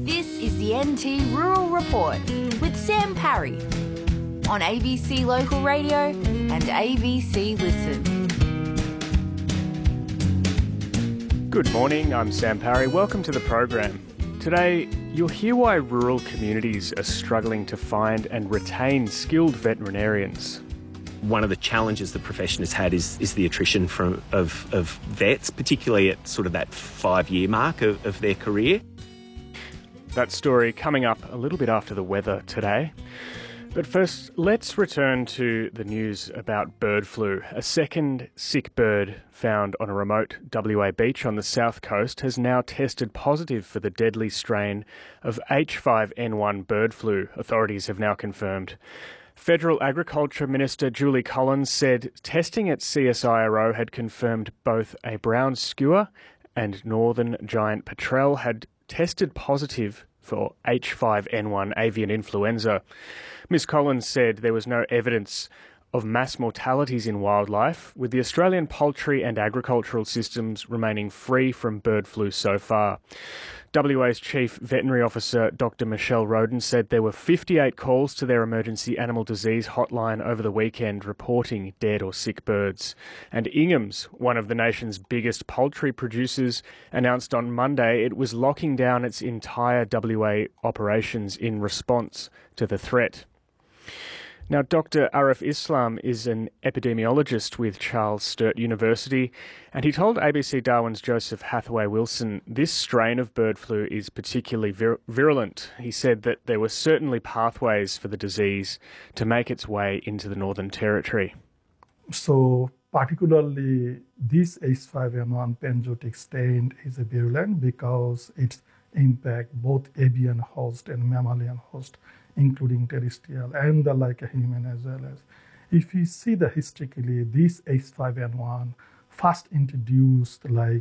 This is the NT Rural Report with Sam Parry on ABC Local Radio and ABC Listen. Good morning, I'm Sam Parry. Welcome to the program. Today, you'll hear why rural communities are struggling to find and retain skilled veterinarians. One of the challenges the profession has had is the attrition of vets, particularly at sort of that 5-year mark of their career. That story coming up a little bit after the weather today. But first, let's return to the news about bird flu. A second sick bird found on a remote WA beach on the south coast has now tested positive for the deadly strain of H5N1 bird flu, authorities have now confirmed. Federal Agriculture Minister Julie Collins said testing at CSIRO had confirmed both a brown skua and northern giant petrel had tested positive for H5N1 avian influenza. Ms Collins said there was no evidence of mass mortalities in wildlife, with the Australian poultry and agricultural systems remaining free from bird flu so far. WA's Chief Veterinary Officer Dr Michelle Roden said there were 58 calls to their emergency animal disease hotline over the weekend reporting dead or sick birds. And Ingham's, one of the nation's biggest poultry producers, announced on Monday it was locking down its entire WA operations in response to the threat. Now, Dr Arif Islam is an epidemiologist with Charles Sturt University, and he told ABC Darwin's Joseph Hathaway-Wilson this strain of bird flu is particularly virulent. He said that there were certainly pathways for the disease to make its way into the Northern Territory. So, particularly this H5N1 panzootic strain is virulent because it impacts both avian host and mammalian host, including terrestrial and a human as well as. If you see the historically, this H5N1 first introduced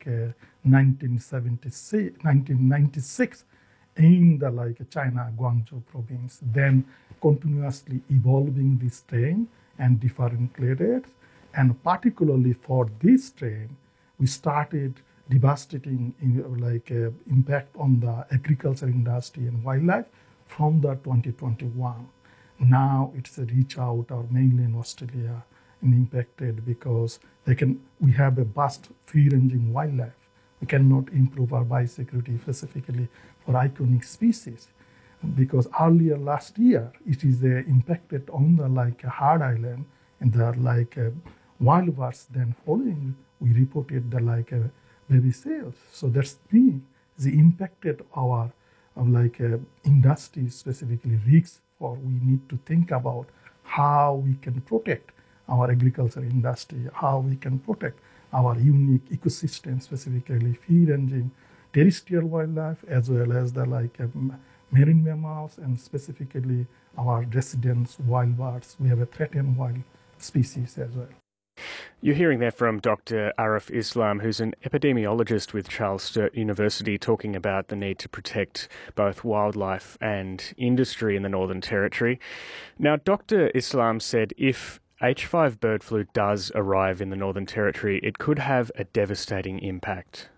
1996 in the China, Guangzhou province, then continuously evolving this strain and differentiated. And particularly for this strain, we started devastating impact on the agriculture industry and wildlife from the 2021. Now it's reach out or mainly in Australia and impacted because we have a vast free-ranging wildlife. We cannot improve our biosecurity specifically for iconic species because earlier last year it is impacted on the Hard Island and the wild birds. Then following we reported the baby seals. So that's the impacted our industry, specifically risks, or we need to think about how we can protect our agriculture industry, how we can protect our unique ecosystem, specifically free-ranging terrestrial wildlife, as well as the marine mammals, and specifically our resident wild birds. We have a threatened wild species as well. You're hearing there from Dr Arif Islam, who's an epidemiologist with Charles Sturt University, talking about the need to protect both wildlife and industry in the Northern Territory. Now, Dr Islam said if H5 bird flu does arrive in the Northern Territory, it could have a devastating impact.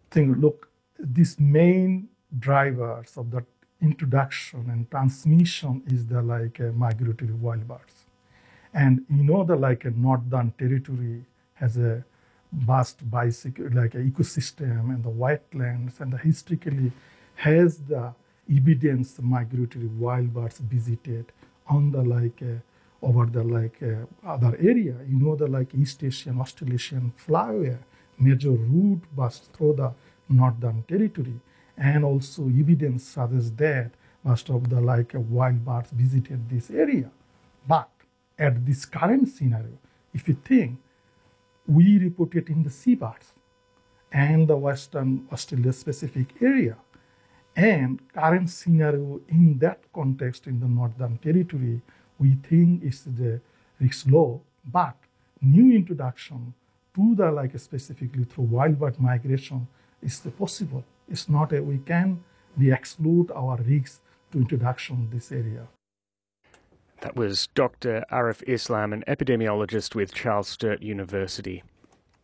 These main drivers of the introduction and transmission is the migratory wild birds. And the Northern Territory has a vast ecosystem and the wetlands, and historically has the evidence migratory wild birds visited on the over the other area. The East Asian, Australasian flyway, major route bust through the Northern Territory, and also evidence suggests that most of the wild birds visited this area. But at this current scenario, if you think, we report it in the seabirds and the Western Australia specific area. And current scenario in that context in the Northern Territory, we think is the risk low, but new introduction to the specifically through wild bird migration is possible. It's not we exclude our risks to introduction in this area. That was Dr Arif Islam, an epidemiologist with Charles Sturt University.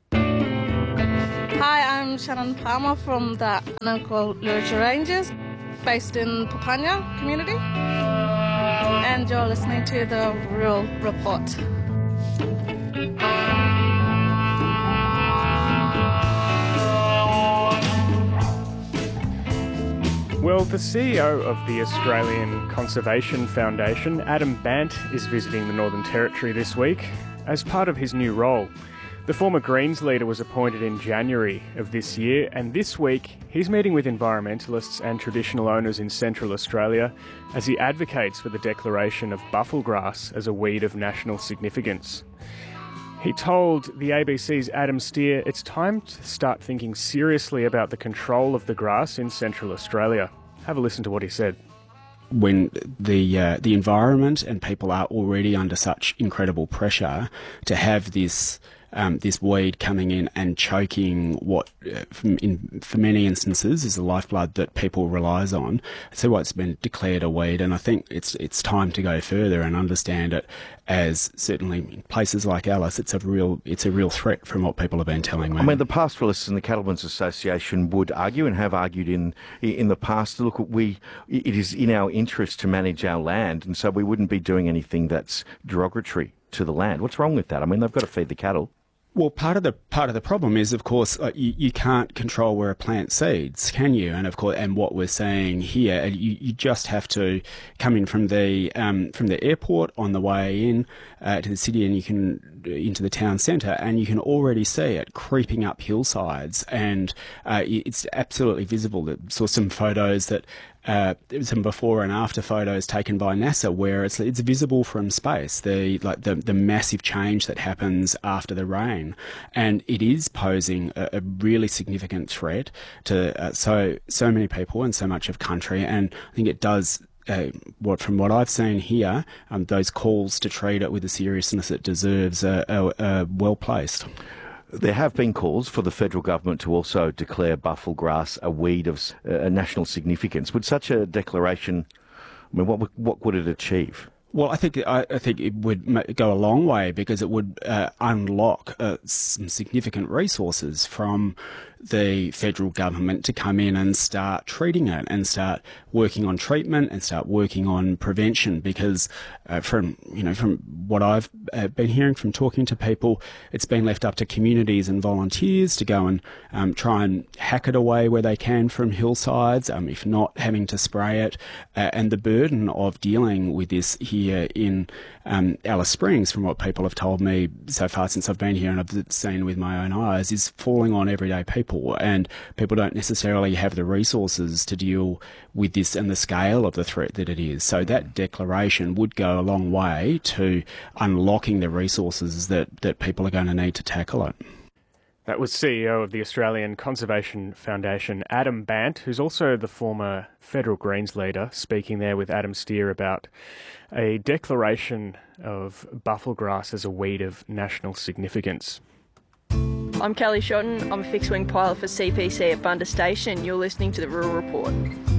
Hi, I'm Shannon Palmer from the Nanakol Literature Rangers. based in Pupanya community. And you're listening to the Rural Report. Well, the CEO of the Australian Conservation Foundation, Adam Bandt, is visiting the Northern Territory this week as part of his new role. The former Greens leader was appointed in January of this year, and this week he's meeting with environmentalists and traditional owners in Central Australia as he advocates for the declaration of bufflegrass as a weed of national significance. He told the ABC's Adam Steer it's time to start thinking seriously about the control of the grass in Central Australia. Have a listen to what he said. When the environment and people are already under such incredible pressure, to have this weed coming in and choking what, for many instances, is the lifeblood that people relies on. So what's been declared a weed, and I think it's time to go further and understand it as, certainly in places like Alice, it's a real threat from what people have been telling me. I mean, the pastoralists and the Cattlemen's Association would argue and have argued in the past. Look, it is in our interest to manage our land, and so we wouldn't be doing anything that's derogatory to the land. What's wrong with that? I mean, they've got to feed the cattle. Well, part of the problem is, of course, you can't control where a plant seeds, can you? And of course, and what we're saying here, you just have to come in from the airport on the way in to the city, and you can into the town centre, and you can already see it creeping up hillsides, and it's absolutely visible. I saw some photos that. Some before and after photos taken by NASA where it's visible from space, the massive change that happens after the rain, and it is posing a really significant threat to so many people and so much of country, and I think it does. From what I've seen here, those calls to treat it with the seriousness it deserves are well placed. There have been calls for the federal government to also declare bufflegrass a weed of national significance. Would such a declaration, I mean, what would it achieve? Well, I think it would go a long way, because it would unlock some significant resources from the federal government to come in and start treating it and start working on treatment and start working on prevention, because from what I've been hearing from talking to people, it's been left up to communities and volunteers to go and try and hack it away where they can from hillsides, if not having to spray it, and the burden of dealing with this here in Alice Springs, from what people have told me so far since I've been here and I've seen with my own eyes, is falling on everyday people, and people don't necessarily have the resources to deal with this and the scale of the threat that it is. So that declaration would go a long way to unlocking the resources that people are going to need to tackle it. That was CEO of the Australian Conservation Foundation, Adam Bandt, who's also the former federal Greens leader, speaking there with Adam Steer about a declaration of bufflegrass as a weed of national significance. I'm Kelly Shotton. I'm a fixed-wing pilot for CPC at Bundas Station. You're listening to the Rural Report.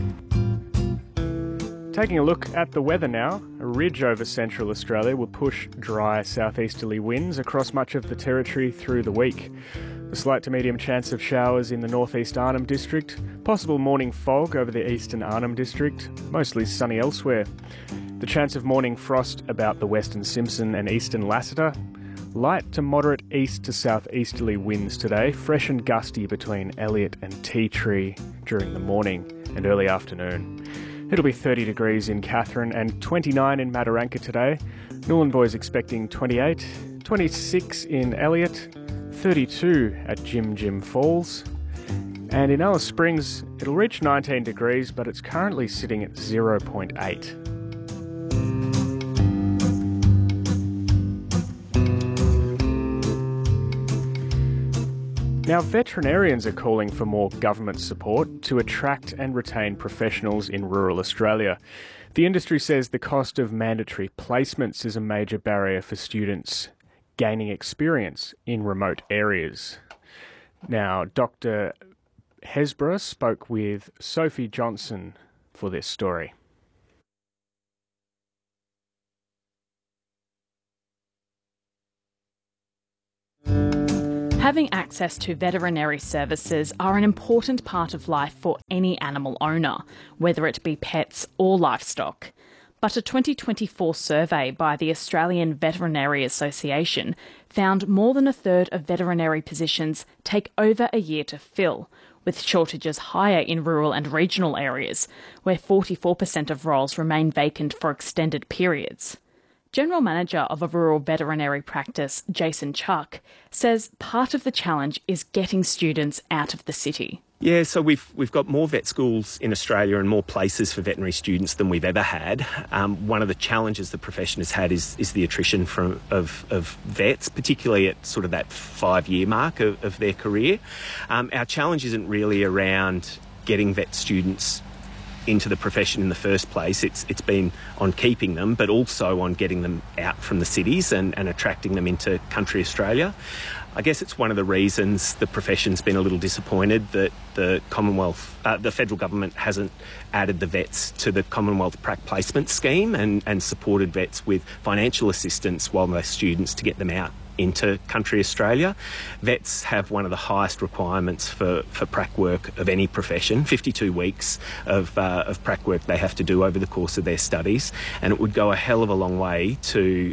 Taking a look at the weather now, a ridge over central Australia will push dry southeasterly winds across much of the territory through the week. A slight to medium chance of showers in the northeast Arnhem District, possible morning fog over the eastern Arnhem District, mostly sunny elsewhere. The chance of morning frost about the western Simpson and eastern Lassiter. Light to moderate east to southeasterly winds today, fresh and gusty between Elliot and Tea Tree during the morning and early afternoon. It'll be 30 degrees in Katherine and 29 in Mataranka today. Nhulunbuy expecting 28, 26 in Elliot, 32 at Jim Jim Falls. And in Alice Springs, it'll reach 19 degrees, but it's currently sitting at 0.8. Now, veterinarians are calling for more government support to attract and retain professionals in rural Australia. The industry says the cost of mandatory placements is a major barrier for students gaining experience in remote areas. Now, Dr. Hesborough spoke with Sophie Johnson for this story. Having access to veterinary services are an important part of life for any animal owner, whether it be pets or livestock. But a 2024 survey by the Australian Veterinary Association found more than a third of veterinary positions take over a year to fill, with shortages higher in rural and regional areas, where 44% of roles remain vacant for extended periods. General Manager of a rural veterinary practice, Jason Chuck, says part of the challenge is getting students out of the city. Yeah, so we've got more vet schools in Australia and more places for veterinary students than we've ever had. One of the challenges the profession has had is the attrition of vets, particularly at sort of that 5-year mark of their career. Our challenge isn't really around getting vet students into the profession in the first place. It's been on keeping them, but also on getting them out from the cities and attracting them into country Australia. I guess it's one of the reasons the profession's been a little disappointed that the federal government hasn't added the vets to the Commonwealth Prac Placement Scheme and supported vets with financial assistance while they're students to get them out into country Australia. Vets have one of the highest requirements for prac work of any profession, 52 weeks of prac work they have to do over the course of their studies, and it would go a hell of a long way to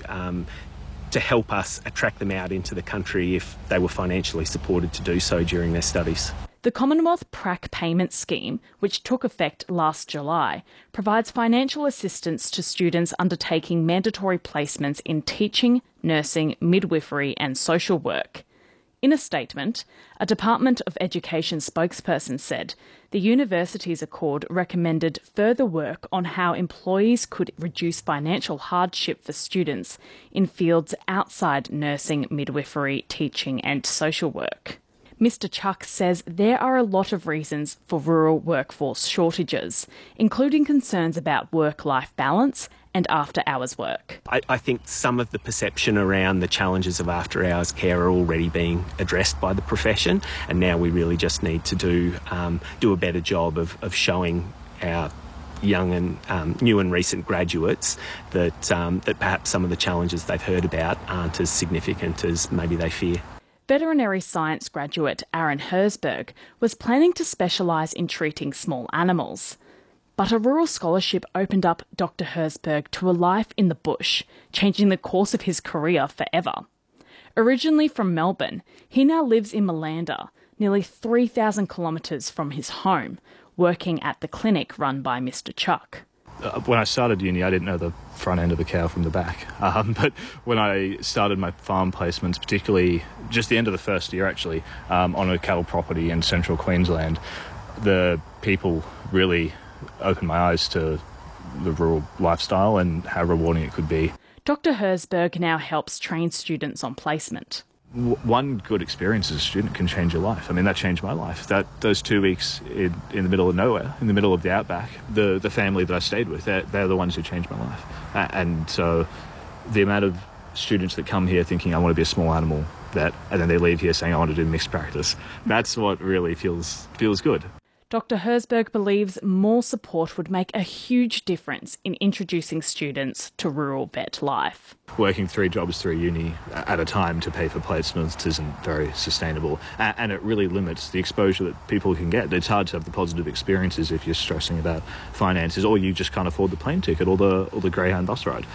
help us attract them out into the country if they were financially supported to do so during their studies. The Commonwealth Prac Payment Scheme, which took effect last July, provides financial assistance to students undertaking mandatory placements in teaching, nursing, midwifery and social work. In a statement, a Department of Education spokesperson said the Universities Accord recommended further work on how employees could reduce financial hardship for students in fields outside nursing, midwifery, teaching and social work. Mr. Chuck says there are a lot of reasons for rural workforce shortages, including concerns about work-life balance and after-hours work. I think some of the perception around the challenges of after-hours care are already being addressed by the profession, and now we really just need to do a better job of showing our young and new and recent graduates that perhaps some of the challenges they've heard about aren't as significant as maybe they fear. Veterinary science graduate Aaron Herzberg was planning to specialise in treating small animals. But a rural scholarship opened up Dr. Herzberg to a life in the bush, changing the course of his career forever. Originally from Melbourne, he now lives in Malanda, nearly 3,000 kilometres from his home, working at the clinic run by Mr. Chuck. When I started uni, I didn't know the front end of the cow from the back. But when I started my farm placements, particularly just the end of the first year actually, on a cattle property in central Queensland, the people really opened my eyes to the rural lifestyle and how rewarding it could be. Dr. Herzberg now helps train students on placement. One good experience as a student can change your life. I mean, that changed my life. Those 2 weeks in the middle of nowhere, in the middle of the outback, the family that I stayed with, they're the ones who changed my life. And so the amount of students that come here thinking, I want to be a small animal vet, and then they leave here saying, I want to do mixed practice, that's what really feels good. Dr. Herzberg believes more support would make a huge difference in introducing students to rural vet life. Working 3 jobs through uni at a time to pay for placements isn't very sustainable, and it really limits the exposure that people can get. It's hard to have the positive experiences if you're stressing about finances, or you just can't afford the plane ticket or the Greyhound bus ride.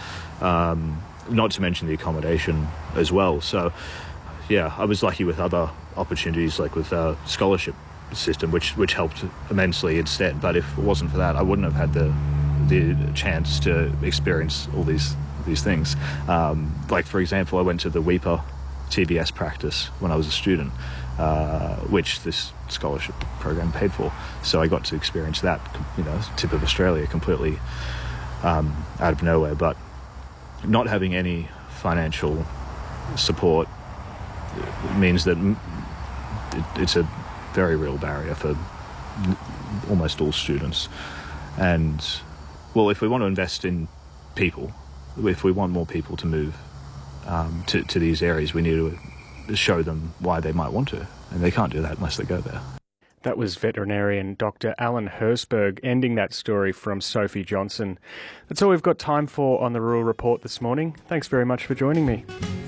Not to mention the accommodation as well. So, yeah, I was lucky with other opportunities, like with scholarship system, which helped immensely instead. But if it wasn't for that, I wouldn't have had the chance to experience all these things. Like, for example, I went to the Weipa TBS practice when I was a student, which this scholarship program paid for. So I got to experience that, tip of Australia, completely out of nowhere. But not having any financial support means that it's a very real barrier for almost all students. And, well, if we want to invest in people, if we want more people to move to these areas, we need to show them why they might want to, and they can't do that unless they go there. That was veterinarian Dr. Alan Herzberg ending that story from Sophie Johnson. That's all we've got time for on the Rural Report this morning. Thanks very much for joining me.